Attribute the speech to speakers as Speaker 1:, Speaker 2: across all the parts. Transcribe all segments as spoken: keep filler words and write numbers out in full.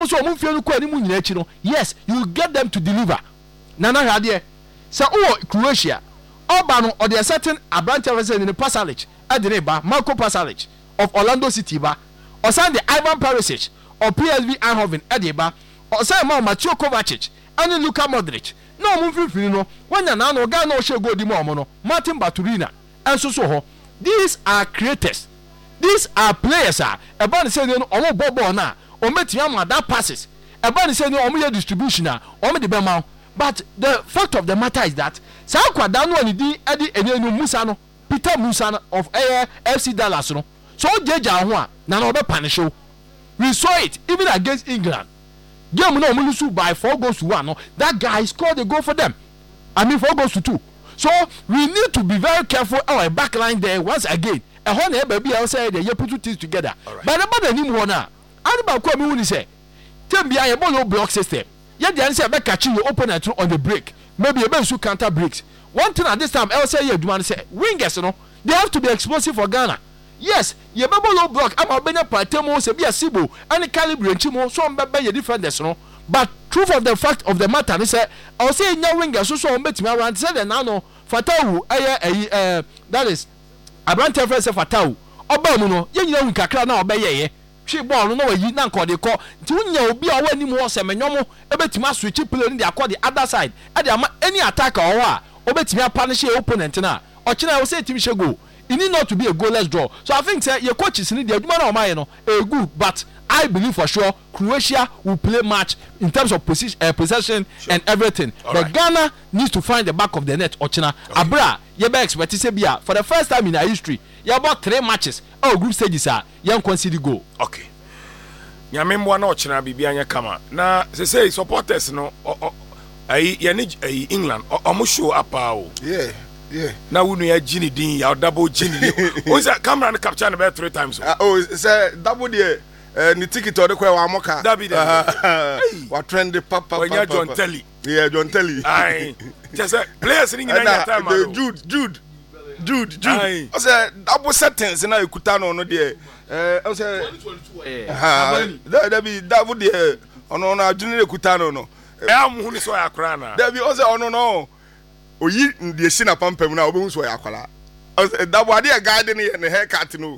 Speaker 1: so omu fie no kwa ni mu nyina echi no yes you get them to deliver na na hade say o Croatia oba no or the certain Abrante represent in Pasalic adene ba Marco Pasalic of Orlando City ba or say the Ivan Perisic or P S V Eindhoven edeba or say ma Mateo Kovacic and Luka Modric no omu fie no wanya na no ga na o shego di mo no Martin Baturina enso so ho. These are creators. These are players ah eba ne say no omo bobo na o meti am that passes eba ne say no omo ye distribution ah omo de be ma. But the fact of the matter is that sa kwada no ani di edi enenu Musa no Peter Musa of A F C Dallas no so jeja ho a na na obe punish o. We saw it even against England game no omo lose by four goals to one no that guy scored a goal for them. I mean four goals to two. So we need to be very careful our back line there once again. A whole baby I say they put two things together. Right. But about the new one now, and about come we say tell me a ball block system. Yet the answer about catching your opponent on the break. Maybe a man should counter breaks. One thing at this time I'll say you do want to say wingers you know they have to be explosive for Ghana. Yes, your ball block I'm a benya patemo se be a sibo and a calibre chimo so be your defenders you know. But truth of the fact of the matter is say I'll say no wingers so so bet me around say the now Fatau eh eh that is Abrante friend say Fatau oba mu no ye nyina hu kakra na obeye ye hwe ball no wayi na nkode ko nti unya obi a wani mu ose menyomo ebetima switch play ni dey accord the other side e dey ama any attacker or a obetima punish your opponent na o kina wo say team she go it need not to be a goalless draw. So I think say your coaches need the aduma na o ma ye no e good but I believe for sure Croatia will play match in terms of position, uh, possession sure. and everything. All but right. Ghana needs to find the back of the net. Ochina okay. Abra, you be expect to say bia for the first time in our history. You about three matches. Oh, group stages are young concede goal.
Speaker 2: Okay. Nyamemwa na ochina bibia anya kama. Na se say supporters no ai ya ni England omo show up ah.
Speaker 3: Yeah. Yeah.
Speaker 2: Now we know Gini din ya double Gini. Oh, is that camera and capture about three times.
Speaker 3: Uh, oh, say double the uh, ni ticket or the kwa wa moka.
Speaker 2: Dabi da.
Speaker 3: Wa trend the papa.
Speaker 2: When you John Telly.
Speaker 3: Yeah, John Telly.
Speaker 2: Aye. Just players in that time.
Speaker 3: Jude, Jude, Jude, Jude. I say double settings na ikuta no no there. Eh, I say twenty twenty-two. Eh. That be double the ono na adwene ikuta no no.
Speaker 2: Eh am hu ni so yakra na.
Speaker 3: That be o say ono no. Oyi the sin na pampam na obehu so yakwala. That boy dey garden here na haircut no.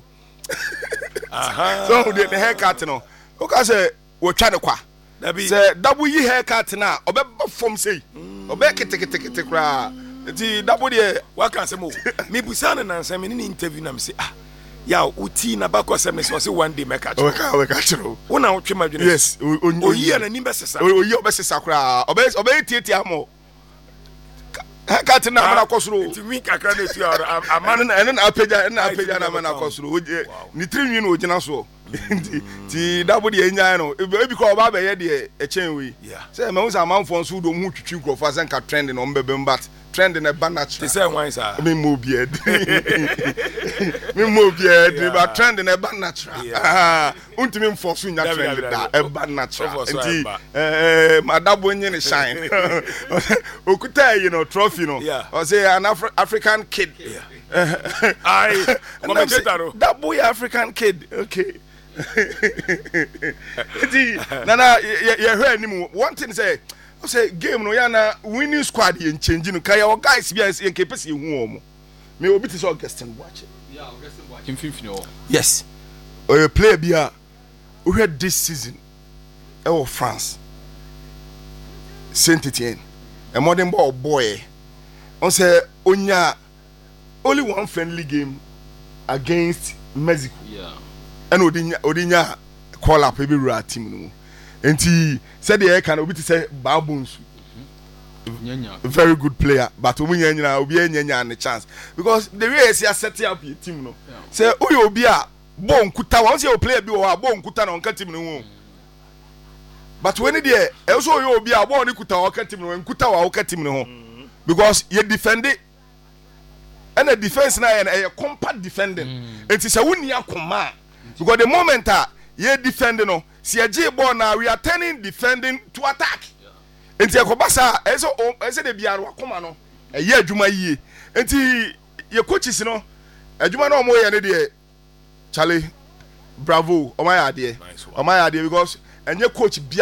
Speaker 2: Aha.
Speaker 3: So the haircut no. O ka say wo twa ne kwa. Say double yi haircut na obeba form say. Obe kete kete kete kra. Ti double dey
Speaker 2: wa kan say mo. Me busa na nan say me ni interview na me say ah. Ya uti na bako say me say one day make catch.
Speaker 3: O ka o ka chiro.
Speaker 2: Wo na wo twe madwene.
Speaker 3: Yes.
Speaker 2: Oyi na ni be sesa.
Speaker 3: Oyi obesesa kra. Obe obe tietia mo. Haircut na amana kosoro.
Speaker 2: Ti mi kakra na tu amana
Speaker 3: na na apeja na apeja na amana kosoro. Ni three win ogina so. Ti double the enya no. E bi ko oba be ye de e chen we. Say me unsa amanfo nso do mu twitwi nkrofa say nka trend no mbebem but trend na ba natural.
Speaker 2: Ti say wan sa.
Speaker 3: Me mo bied. Me mo bied but trend na ba natural. Ah, untimi mforce nya trend da e ba natural. Ti eh madabo nye ne shine. Okuta you know trophy no. I say an Afri- African kid.
Speaker 2: Yeah. I that boy African kid. Okay. Nana you hear him one thing say I say game no ya na winning squad yen change no kai your guys be as yen kepese hu omo. Me obi ti so Augustine watch.
Speaker 1: Yeah, Augustine watch in fifteen o.
Speaker 3: Yes. O player bia we had this season e wo France. Saint Etienne. A modern ball boy. On say onya only one friendly game against Mexico.
Speaker 1: Yeah.
Speaker 3: And odinya odinya call up every rat team no. Enti said the can obi to say Babunsu. Very good player, but obi nyanya obi nyanya na chance because the way he set up your team no. Say oyo obi a ball nkuta one say o player bi o a ball nkuta na onka team no. But when it there, also you be a born kuta or team no nkuta wa o team no because you defend it and the defense na a compact defending. It is a wunia command because the moment ah you defending no see a J ball now we are turning defending to attack. Enti ekobasa eso ese de bia wa koma no e ye adwuma yie. Enti ye coaches no adwuma no mo ye ne de Charlie bravo o my idea o my idea because
Speaker 2: ɛnyɛ coach bia